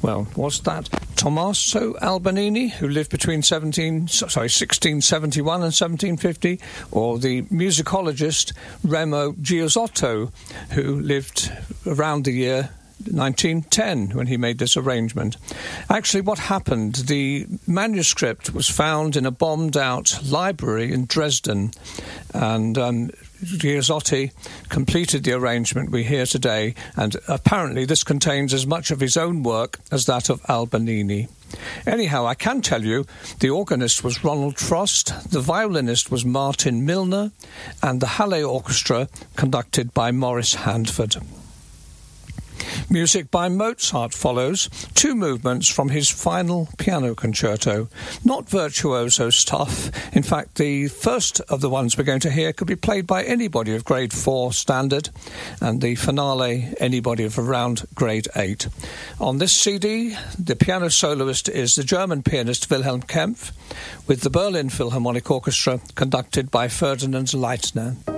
Well, was that Tommaso Albanini, who lived between 1671 and 1750, or the musicologist Remo Giosotto, who lived around the year 1910 when he made this arrangement? Actually, what happened, the manuscript was found in a bombed-out library in Dresden, and Giosotto completed the arrangement we hear today, and apparently this contains as much of his own work as that of Albanini. Anyhow, I can tell you the organist was Ronald Frost, the violinist was Martin Milner, and the Halle Orchestra conducted by Maurice Handford. Music by Mozart follows, 2 movements from his final piano concerto. Not virtuoso stuff. In fact, the first of the ones we're going to hear could be played by anybody of grade 4 standard, and the finale anybody of around grade 8. On this CD, the piano soloist is the German pianist Wilhelm Kempff, with the Berlin Philharmonic Orchestra conducted by Ferdinand Leitner.